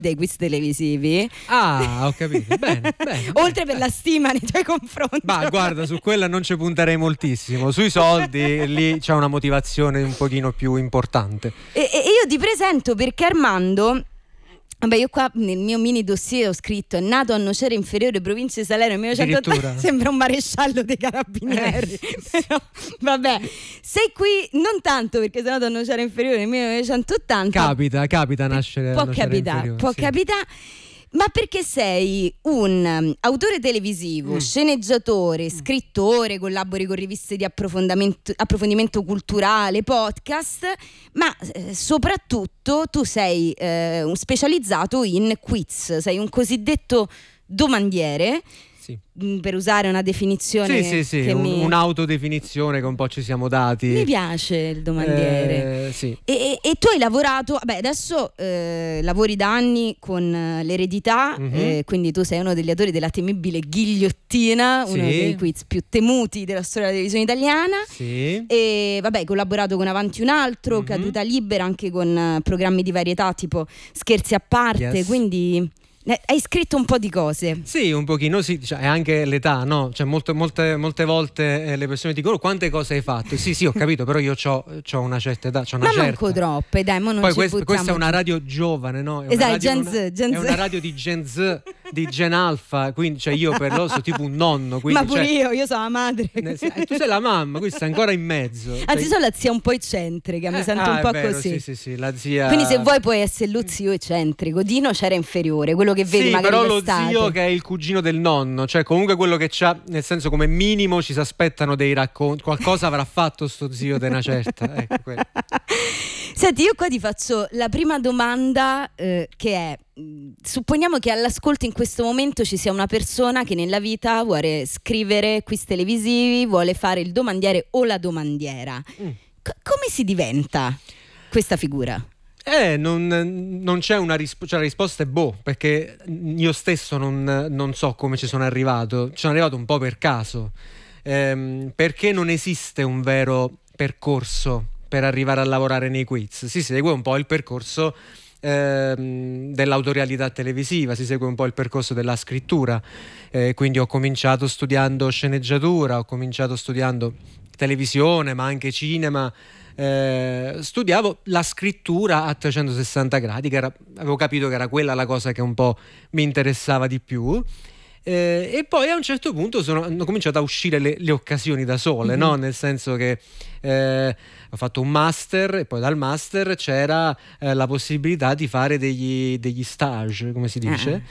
dei quiz televisivi. Ah, ho capito. Bene. Oltre per la stima nei tuoi confronti. Ma guarda, su quella non ci punterei moltissimo. Sui soldi lì c'è una motivazione un pochino più importante. E io ti presento perché Armando, vabbè, io qua nel mio mini dossier ho scritto: è nato a Nocera Inferiore, provincia di Salerno, 1980. Sembra un maresciallo dei carabinieri. Però, vabbè, sei qui non tanto perché sei nato a Nocera Inferiore nel 1980. Capita nascere può a Nocera Inferiore, può sì. capitare. Ma perché sei un autore televisivo, sceneggiatore, scrittore, collabori con riviste di approfondimento culturale, podcast, ma soprattutto tu sei un specializzato in quiz, sei un cosiddetto domandiere. Sì. Per usare una definizione Sì, che un'autodefinizione che un po' ci siamo dati. mi piace il domandiere. Sì. E tu hai lavorato, vabbè, adesso lavori da anni con l'eredità, quindi tu sei uno degli autori della temibile Ghigliottina, uno dei quiz più temuti della storia della televisione italiana. Sì. E vabbè, hai collaborato con Avanti un altro, Caduta Libera, anche con programmi di varietà tipo Scherzi a parte, quindi hai scritto un po' di cose. Sì, un pochino, sì, cioè, è anche l'età, no? Cioè molte volte le persone dicono quante cose hai fatto. Sì, ho capito, però io c'ho una certa età, ma manco troppe, dai, ma non poi ci questa è una radio giovane, no? Esatto, Gen Z. È una radio di Gen Z, di Gen Alpha, quindi cioè io per loro sono tipo un nonno, quindi, ma pure io sono la madre. Tu sei la mamma, questa è ancora in mezzo. Anzi, sono la zia un po' eccentrica, mi sento un po' vero, così. Sì, la zia. Quindi se vuoi puoi essere lo zio eccentrico. Dino c'era inferiore, quello che vedi magari però l'estate. Lo zio che è il cugino del nonno, cioè comunque quello che c'ha, nel senso, come minimo ci si aspettano dei racconti, qualcosa avrà fatto sto zio di una certa, ecco. Senti, io qua ti faccio la prima domanda, che è: supponiamo che all'ascolto in questo momento ci sia una persona che nella vita vuole scrivere quiz televisivi, vuole fare il domandiere o la domandiera. Come si diventa questa figura? Non c'è una risposta, cioè la risposta è perché io stesso non so come ci sono arrivato. Ci sono arrivato un po' per caso, perché non esiste un vero percorso per arrivare a lavorare nei quiz. Si segue un po' il percorso dell'autorialità televisiva, si segue un po' il percorso della scrittura, quindi ho cominciato studiando sceneggiatura, ho cominciato studiando televisione ma anche cinema. Studiavo la scrittura a 360 gradi, avevo capito che era quella la cosa che un po' mi interessava di più, e poi a un certo punto hanno cominciato a uscire le occasioni da sole, no? Nel senso che ho fatto un master e poi dal master c'era la possibilità di fare degli stage, come si dice.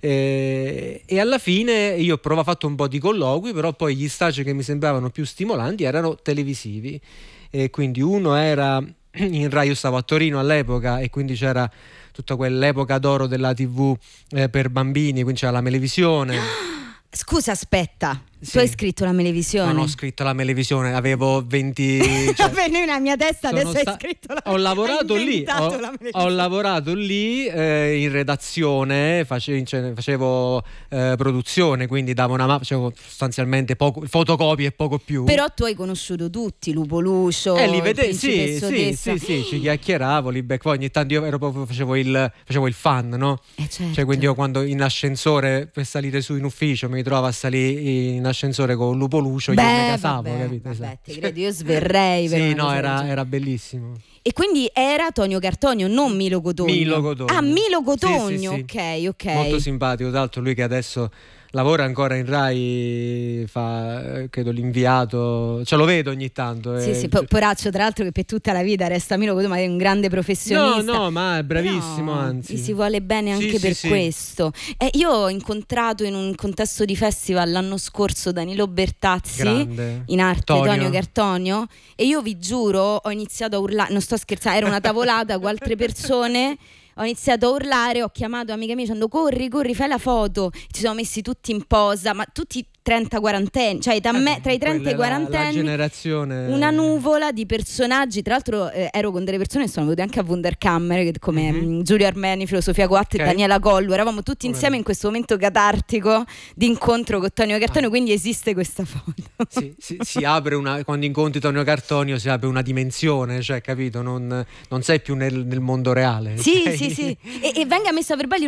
E alla fine io ho fatto un po' di colloqui, però poi gli stage che mi sembravano più stimolanti erano televisivi. E quindi uno era in Rai, io stavo a Torino all'epoca e quindi c'era tutta quell'epoca d'oro della TV per bambini, quindi c'era la Melevisione. Scusa, aspetta, Sì. tu hai scritto la Melevisione? Non ho scritto la Melevisione, avevo 20... Cioè, nella mia testa adesso hai scritto la Ho lavorato hai lì, inventato la Melevisione. ho lavorato lì in redazione, facevo produzione, quindi davo una mappa, facevo sostanzialmente poco, fotocopie e poco più. Però tu hai conosciuto tutti, Lupo Lucio, li vedevo, sì, sì, ci chiacchieravo lì, poi ogni tanto io facevo il fan, no? Certo. Cioè, quindi io quando in ascensore per salire su in ufficio mi ritrovo a salire in ascensore con Lupo Lucio, io mi casavo, capito? Vabbè, ti credo, io sverrei per sì, una no, cosa del genere. era bellissimo. E quindi era Tonio Cartonio, non Milo Cotogno. Milo Cotogno. Ah, Milo Cotogno, sì. ok. Molto simpatico, tra l'altro lui che adesso lavora ancora in Rai, fa credo l'inviato, ce lo vedo ogni tanto. Sì, poraccio, tra l'altro, che per tutta la vita resta Milo Cotogno, ma è un grande professionista. No, ma è bravissimo, anzi. Gli si vuole bene anche per questo. Io ho incontrato in un contesto di festival l'anno scorso Danilo Bertazzi, grande. in arte Tonio Cartonio, e io vi giuro ho iniziato a urlare, non sto scherzando, era una tavolata con altre persone. Ho iniziato a urlare, ho chiamato amiche mie dicendo corri, fai la foto. Ci siamo messi tutti in posa, ma tutti 30-40 anni, cioè tra i 30 e i 40 la anni, generazione... una nuvola di personaggi. Tra l'altro ero con delle persone che sono venute anche a Wunderkammer, come Giulio Armeni, Filosofia 4 e Daniela Collu. Eravamo tutti insieme in questo momento catartico di incontro con Tonio Cartonio, quindi esiste questa foto. Si apre quando incontri Tonio Cartonio si apre una dimensione, cioè, capito? Non sei più nel mondo reale. Sì, okay? sì, sì. E venga messa a verbale